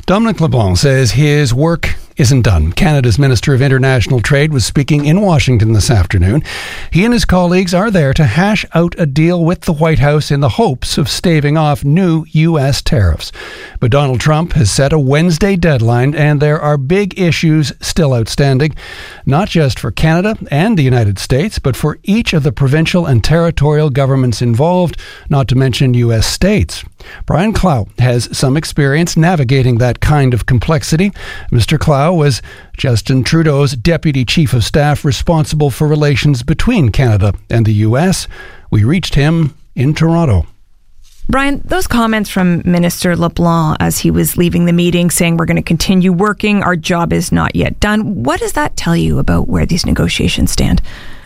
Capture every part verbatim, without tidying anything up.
Dominic LeBlanc says his work isn't done. Canada's Minister of International Trade was speaking in Washington this afternoon. He and his colleagues are there to hash out a deal with the White House in the hopes of staving off new U S tariffs. But Donald Trump has set a Wednesday deadline, and there are big issues still outstanding, not just for Canada and the United States, but for each of the provincial and territorial governments involved, not to mention U S states. Brian Clow has some experience navigating that kind of complexity. Mister Clow was Justin Trudeau's Deputy Chief of Staff responsible for relations between Canada and the U S. We reached him in Toronto. Brian, those comments from Minister LeBlanc as he was leaving the meeting saying we're going to continue working, our job is not yet done. What does that tell you about where these negotiations stand?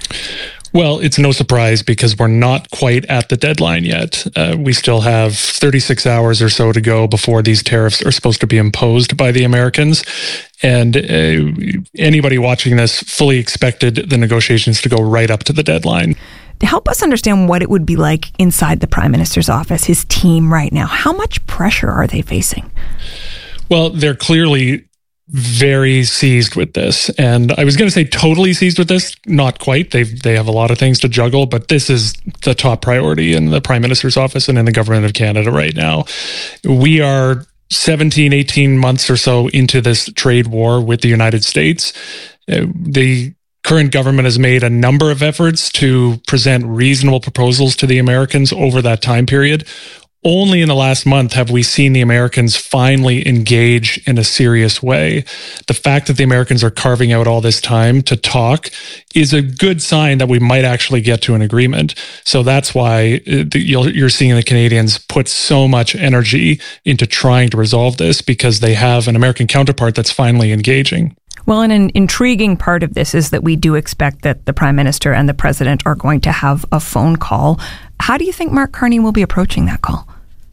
Well, it's no surprise because we're not quite at the deadline yet. Uh, we still have thirty-six hours or so to go before these tariffs are supposed to be imposed by the Americans. And uh, anybody watching this fully expected the negotiations to go right up to the deadline. Help us understand what it would be like inside the Prime Minister's office, his team right now. How much pressure are they facing? Well, they're clearly very seized with this. And I was going to say totally seized with this. Not quite. They they have a lot of things to juggle, but this is the top priority in the Prime Minister's office and in the government of Canada right now. We are seventeen, eighteen months or so into this trade war with the United States. Uh, the current government has made a number of efforts to present reasonable proposals to the Americans over that time period. Only in the last month have we seen the Americans finally engage in a serious way. The fact that the Americans are carving out all this time to talk is a good sign that we might actually get to an agreement. So that's why you're seeing the Canadians put so much energy into trying to resolve this, because they have an American counterpart that's finally engaging. Well, and an intriguing part of this is that we do expect that the Prime Minister and the President are going to have a phone call. How do you think Mark Carney will be approaching that call?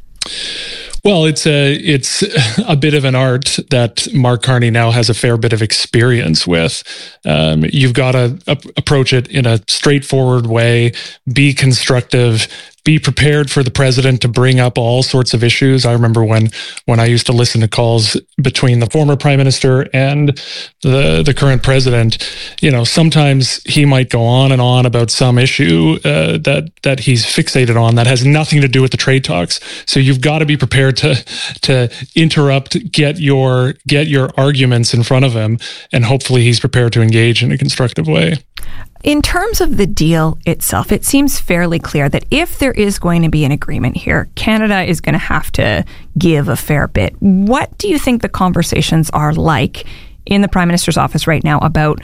Well, it's a it's a bit of an art that Mark Carney now has a fair bit of experience with. Um, you've got to ap- approach it in a straightforward way, be constructive, be prepared for the president to bring up all sorts of issues. I remember when when I used to listen to calls between the former prime minister and the the current president. You know, sometimes he might go on and on about some issue uh, that that he's fixated on that has nothing to do with the trade talks. So you've got to be prepared to to interrupt, get your get your arguments in front of him, and hopefully he's prepared to engage in a constructive way. In terms of the deal itself, it seems fairly clear that if there is going to be an agreement here, Canada is going to have to give a fair bit. What do you think the conversations are like in the Prime Minister's office right now about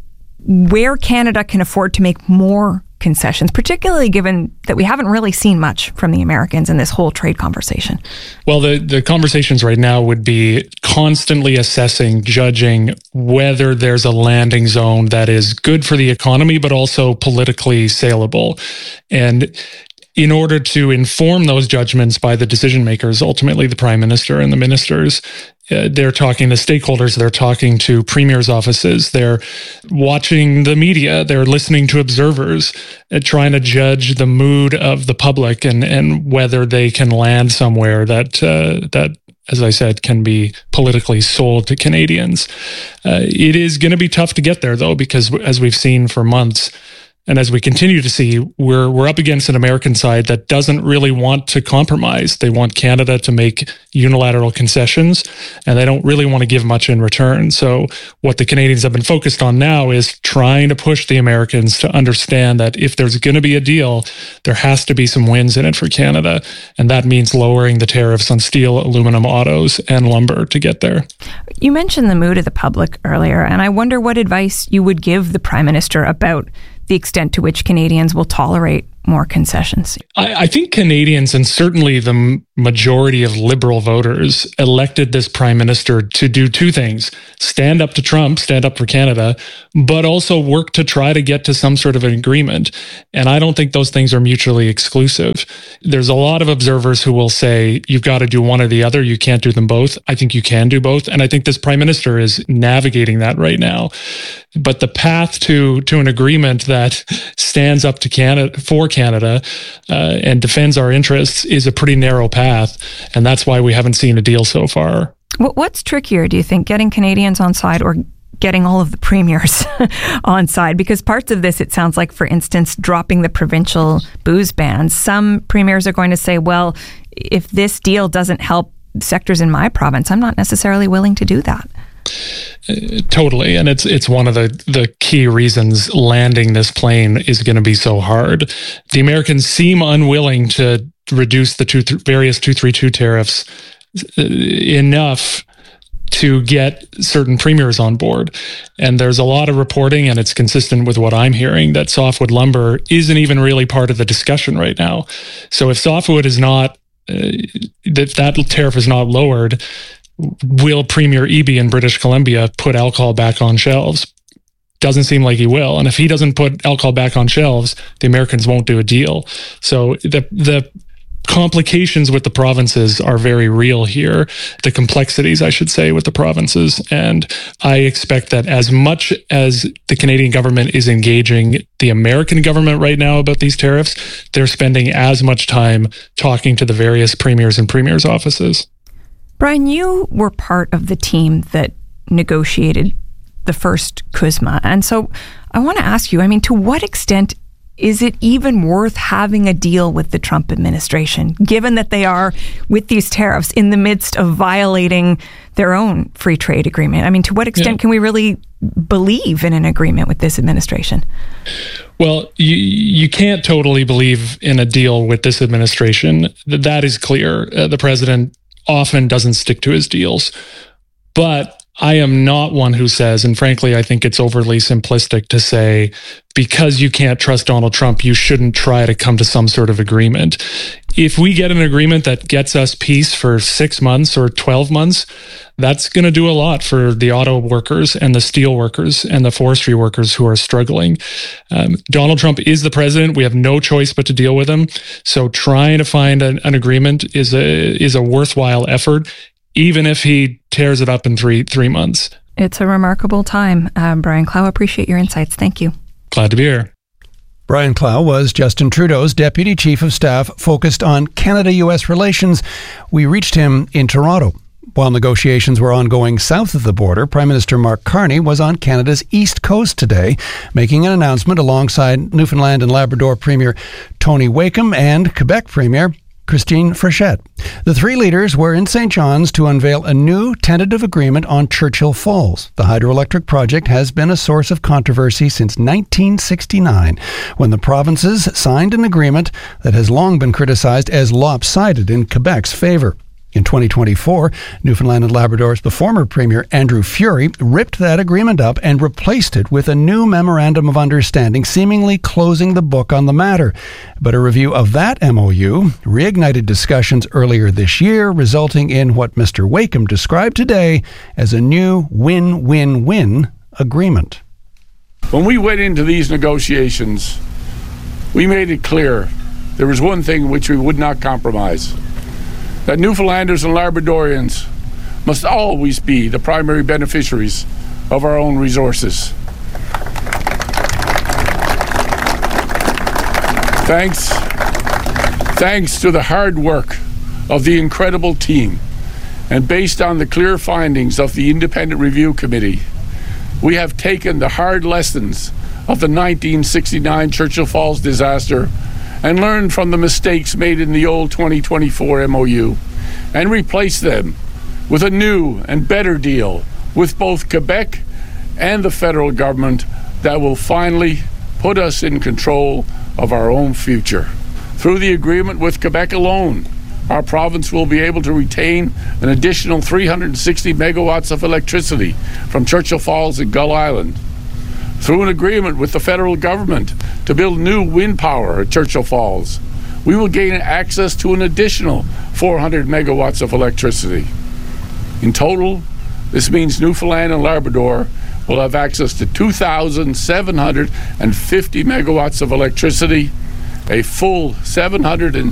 where Canada can afford to make more concessions, particularly given that we haven't really seen much from the Americans in this whole trade conversation? Well, the, the conversations right now would be constantly assessing, judging whether there's a landing zone that is good for the economy, but also politically saleable. And in order to inform those judgments by the decision makers, ultimately the Prime Minister and the ministers, Uh, they're talking to stakeholders, they're talking to premiers' offices, they're watching the media, they're listening to observers, uh, trying to judge the mood of the public and, and whether they can land somewhere that, uh, that, as I said, can be politically sold to Canadians. Uh, it is going to be tough to get there, though, because as we've seen for months, and as we continue to see, we're we're up against an American side that doesn't really want to compromise. They want Canada to make unilateral concessions, and they don't really want to give much in return. So what the Canadians have been focused on now is trying to push the Americans to understand that if there's going to be a deal, there has to be some wins in it for Canada. And that means lowering the tariffs on steel, aluminum, autos, and lumber to get there. You mentioned the mood of the public earlier, and I wonder what advice you would give the Prime Minister about the extent to which Canadians will tolerate more concessions. I, I think Canadians, and certainly the majority of Liberal voters, elected this Prime Minister to do two things: stand up to Trump, stand up for Canada, but also work to try to get to some sort of an agreement. And I don't think those things are mutually exclusive. There's a lot of observers who will say, you've got to do one or the other. You can't do them both. I think you can do both. And I think this Prime Minister is navigating that right now. But the path to, to an agreement that stands up to Canada, for Canada, uh, and defends our interests is a pretty narrow path. And that's why we haven't seen a deal so far. What's trickier, do you think, getting Canadians on side or getting all of the premiers on side? Because parts of this, it sounds like, for instance, dropping the provincial booze bans. Some premiers are going to say, well, if this deal doesn't help sectors in my province, I'm not necessarily willing to do that. Uh, totally. And it's it's one of the, the key reasons landing this plane is going to be so hard. The Americans seem unwilling to reduce the two, th- various two thirty-two tariffs enough to get certain premiers on board. And there's a lot of reporting, and it's consistent with what I'm hearing, that softwood lumber isn't even really part of the discussion right now. So if softwood is not, uh, that that tariff is not lowered, will Premier Eby in British Columbia put alcohol back on shelves? Doesn't seem like he will. And if he doesn't put alcohol back on shelves, the Americans won't do a deal. So the the complications with the provinces are very real here. The complexities, I should say, with the provinces. And I expect that as much as the Canadian government is engaging the American government right now about these tariffs, they're spending as much time talking to the various premiers and premiers' offices. Brian, you were part of the team that negotiated the first C U S M A. And so I want to ask you, I mean, to what extent is it even worth having a deal with the Trump administration, given that they are, with these tariffs, in the midst of violating their own free trade agreement? I mean, to what extent yeah. can we really believe in an agreement with this administration? Well, you you can't totally believe in a deal with this administration. That is clear. Uh, the president often doesn't stick to his deals. But I am not one who says, and frankly, I think it's overly simplistic to say, because you can't trust Donald Trump, you shouldn't try to come to some sort of agreement. If we get an agreement that gets us peace for six months or twelve months, that's going to do a lot for the auto workers and the steel workers and the forestry workers who are struggling. Um, Donald Trump is the president. We have no choice but to deal with him. So trying to find an, an agreement is a is a worthwhile effort, even if he tears it up in three three months. It's a remarkable time. Uh, Brian Clow, appreciate your insights. Thank you. Glad to be here. Brian Clow was Justin Trudeau's Deputy Chief of Staff focused on Canada-U S relations. We reached him in Toronto. While negotiations were ongoing south of the border, Prime Minister Mark Carney was on Canada's east coast today, making an announcement alongside Newfoundland and Labrador Premier Tony Wakeham and Quebec Premier Christine Frechette. The three leaders were in Saint John's to unveil a new tentative agreement on Churchill Falls. The hydroelectric project has been a source of controversy since nineteen sixty-nine, when the provinces signed an agreement that has long been criticized as lopsided in Quebec's favor. In twenty twenty-four, Newfoundland and Labrador's the former Premier Andrew Furey ripped that agreement up and replaced it with a new Memorandum of Understanding, seemingly closing the book on the matter. But a review of that M O U reignited discussions earlier this year, resulting in what Mister Wakeham described today as a new win-win-win agreement. When we went into these negotiations, we made it clear there was one thing which we would not compromise: that Newfoundlanders and Labradorians must always be the primary beneficiaries of our own resources. Thanks, thanks to the hard work of the incredible team, and based on the clear findings of the Independent Review Committee, we have taken the hard lessons of the nineteen sixty-nine Churchill Falls disaster and learned from the mistakes made in the old twenty twenty-four M O U and replaced them with a new and better deal with both Quebec and the federal government that will finally put us in control of our own future. Through the agreement with Quebec alone, our province will be able to retain an additional three hundred sixty megawatts of electricity from Churchill Falls and Gull Island. Through an agreement with the federal government to build new wind power at Churchill Falls, we will gain access to an additional four hundred megawatts of electricity. In total, this means Newfoundland and Labrador will have access to two thousand seven hundred fifty megawatts of electricity, a full seven hundred